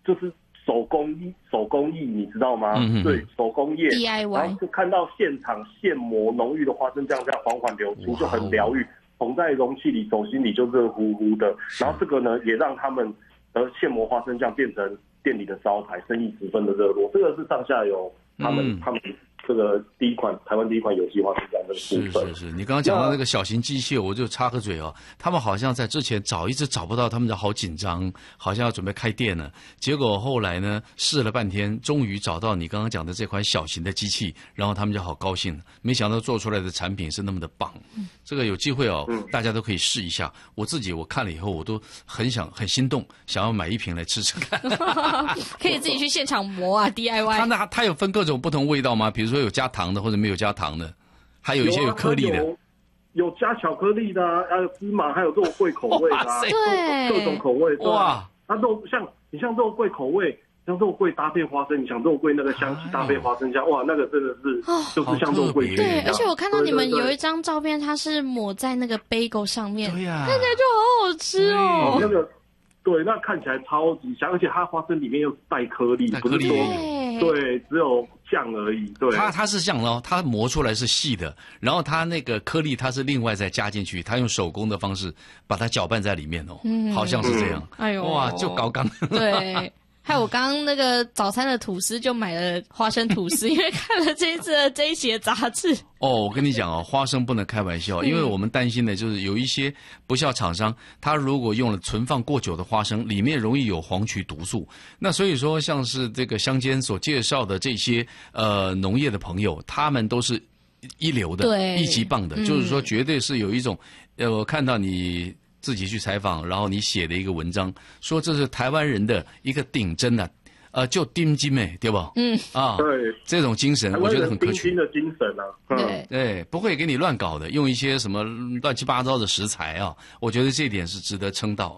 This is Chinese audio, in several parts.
就是手工艺，你知道吗？对，手工业 DIY， 然后就看到现场现磨浓郁的花生酱这样缓缓流出，就很疗愈。捧在容器里，手心里就热乎乎的。然后这个呢，也让他们现磨花生酱变成店里的招牌，生意十分的热络。这个是上下游他们这个台湾第一款有机花生酱的部分。 是，你刚刚讲到那个小型机械，我就插个嘴哦，他们好像在之前一直找不到，他们就好紧张，好像要准备开店了。结果后来呢，试了半天，终于找到你刚刚讲的这款小型的机器，然后他们就好高兴了。没想到做出来的产品是那么的棒，这个有机会哦，大家都可以试一下。我看了以后，我都很心动，想要买一瓶来吃吃看。 可以自己去现场磨啊 ，DIY。 它有分各种不同味道吗？比如说有加糖的或者没有加糖的，还有一些有颗粒的。 有加巧克力的啊，还有芝麻，还有肉桂口味的啊， 对， 各种口味。 哇， 它像肉桂口味，像肉桂搭配花生，你想肉桂那个香气搭配花生酱，哇，那个真的是就是像肉桂对，而且我看到你们有一张照片，它是抹在那个 bagel 上面， 对呀， 看起来就好好吃哦。 那个对，那看起来超级香，而且它花生里面又带颗粒，不是说对只有酱而已。对， 它是这样哦，它磨出来是细的，然后它那个颗粒它是另外再加进去，它用手工的方式把它搅拌在里面哦，好像是这样。 哎呦， 哇，就高纲。 对。还有我刚刚那个早餐的吐司就买了花生吐司，因为看了这一期的杂志。 我跟你讲哦，花生不能开玩笑，因为我们担心的就是有一些不肖厂商，他如果用了存放过久的花生，里面容易有黄曲毒素。那所以说，像是这个乡间所介绍的这些农业的朋友，他们都是一流的，一级棒的，就是说绝对是有一种我看到你自己去采访，然后你写的一个文章，说这是台湾人的一个顶针啊，就丁金诶，对吧？ 对， 这种精神我觉得很可取。 丁金的精神啊， 对，不会给你乱搞的，用一些什么乱七八糟的食材啊，我觉得这一点是值得称道。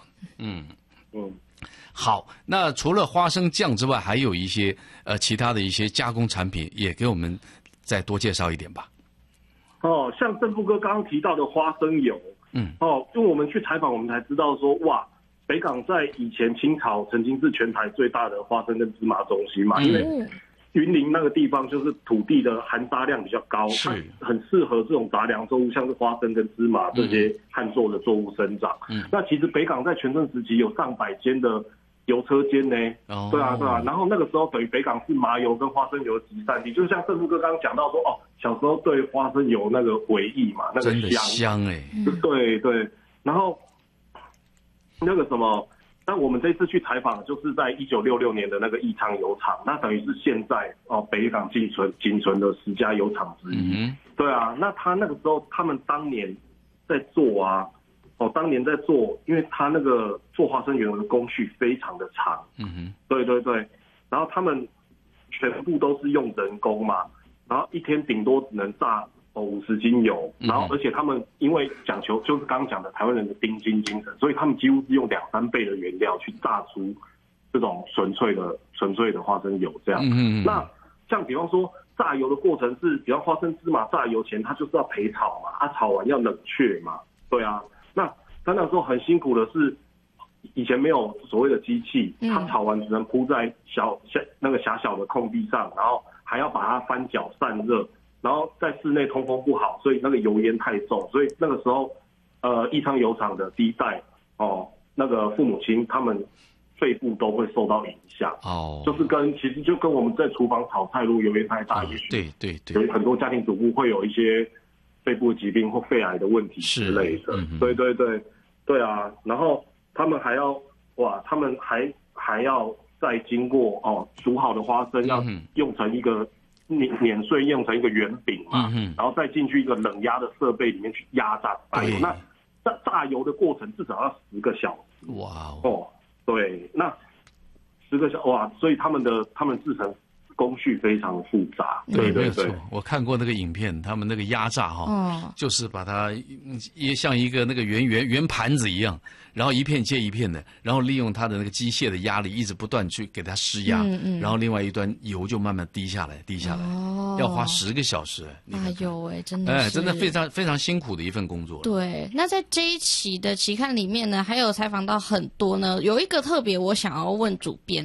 好，那除了花生酱之外，还有一些其他的一些加工产品，也给我们再多介绍一点吧。 像正富哥刚刚提到的花生油。因为我们去采访，我们才知道说，哇，北港在以前清朝曾经是全台最大的花生跟芝麻中心嘛，因为云林那个地方就是土地的含沙量比较高，它很适合这种杂粮作物，像是花生跟芝麻这些旱作的作物生长。那其实北港在全盛时期有上百间的油车间呢，对啊，然后那个时候等于北港是麻油跟花生油的集散地，就是像正富哥刚刚讲到说，小时候对花生油那个回忆嘛，那个真的香对，然后那个什么，那我们这次去采访就是在1966年的那个义昌油厂，那等于是现在北港仅存的10家油厂之一。对啊，那他那个时候他们当年在做啊。当年在做，因为他那个做花生油的工序非常的长，对，然后他们全部都是用人工嘛，然后一天顶多只能榨50斤油，然后而且他们因为讲求就是刚刚讲的台湾人的丁金精神，所以他们几乎是用2-3倍的原料去榨出这种纯粹的花生油这样。那像比方说榨油的过程是，比方花生芝麻榨油前它就是要焙炒嘛，炒完要冷却嘛，对啊。那他那时候很辛苦的是，以前没有所谓的机器，他炒完只能铺在那个狭小的空地上，然后还要把它翻搅散热，然后在室内通风不好，所以那个油烟太重，所以那个时候义昌油厂的第一代那个父母亲他们肺部都会受到影响就是其实就跟我们在厨房炒菜如果油烟太大，也许对，有很多家庭主妇会有一些肺部疾病或肺癌的问题之类的，对啊，然后他们还要还要再经过煮好的花生要用成一个碾碎，用成一个圆饼嘛，然后再进去一个冷压的设备里面去压榨炸油。那榨油的过程至少要10个小时。对，那10个小时所以他们制成工序非常复杂。对， 没有错，我看过那个影片，他们那个压榨就是把它也像一个那个圆盘子一样，然后一片接一片的，然后利用它的那个机械的压力，一直不断去给它施压，然后另外一端油就慢慢滴下来，要花10个小时。 真的是， 真的非常非常辛苦的一份工作。 对，那在这一期的期刊里面呢，还有采访到很多呢，有一个特别我想要问主编。